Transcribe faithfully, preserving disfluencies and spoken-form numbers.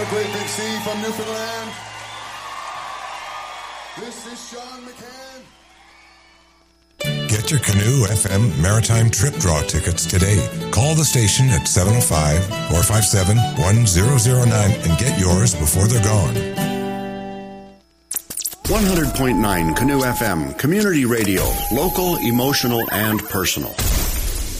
our great big C from Newfoundland. This is Sean McCann. Get your Canoe F M Maritime Trip Draw tickets today. Call the station at seven oh five, four five seven, one zero zero nine and get yours before they're gone. one hundred point nine Canoe F M, community radio, local, emotional, and personal.